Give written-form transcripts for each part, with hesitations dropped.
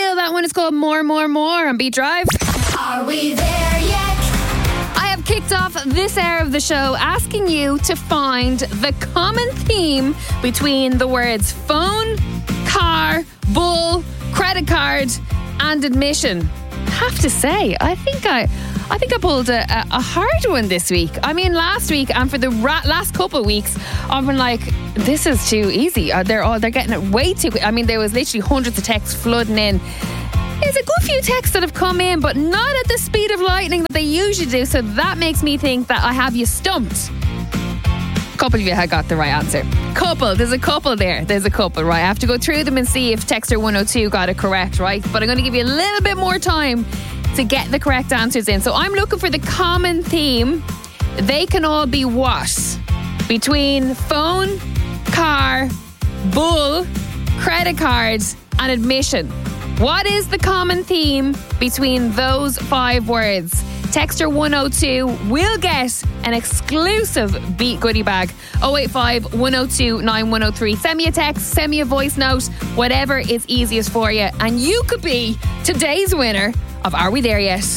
Adele. That one is called More on Beat Drive. Are we there yet? I have kicked off this hour of the show asking you to find the common theme between the words phone, car, bull, credit card and admission. I have to say, I think I pulled a hard one this week. I mean, last week and for the last couple of weeks, I've been like, this is too easy. They're getting it way too quick. I mean, there was literally hundreds of texts flooding in. There's a good few texts that have come in, but not at the speed of lightning that they usually do. So that makes me think that I have you stumped. A couple of you had got the right answer. There's a couple there. There's a couple, right? I have to go through them and see if Texter 102 got it correct, right? But I'm going to give you a little bit more time to get the correct answers in. So I'm looking for the common theme. They can all be what? Between phone, car, bull, credit cards and admission. What is the common theme between those 5 words? Texter 102 will get an exclusive Beat goodie bag. 085 102 9103. Send me a text, send me a voice note, whatever is easiest for you. And you could be today's winner of Are We There Yet?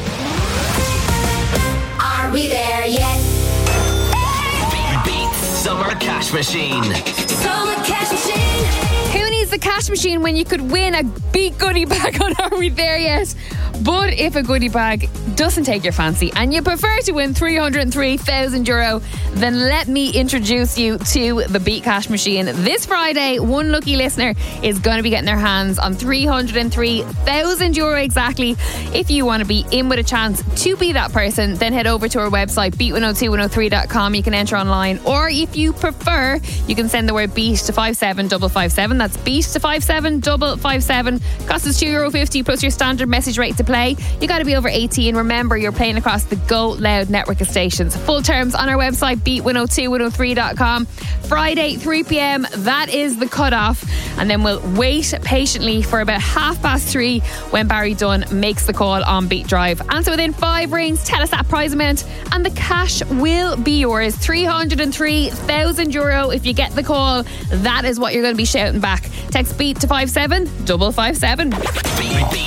Are we there yet? Beat Summer Cash Machine. Summer Cash Machine. Who needs the cash machine when you could win a Beat goodie bag on Are We There Yet? But if a goodie bag doesn't take your fancy and you prefer to win €303,000, then let me introduce you to the Beat Cash Machine. This Friday, one lucky listener is going to be getting their hands on €303,000 exactly. If you want to be in with a chance to be that person, then head over to our website, beat102103.com. You can enter online, or if you prefer, you can send the word beat to 57557. That's beat to 57557. Costs us €2.50 plus your standard message rate to play. You got to be over 18. Remember, you're playing across the Go Loud network of stations. Full terms on our website, beat102103.com. Friday, 3 p.m. That is the cutoff. And then we'll wait patiently for about 3:30 when Barry Dunn makes the call on Beat Drive. Answer within 5 rings, tell us that prize amount, and the cash will be yours. €303,000 if you get the call. That is what you're going to be shouting back. Text Beat to 57557. Beat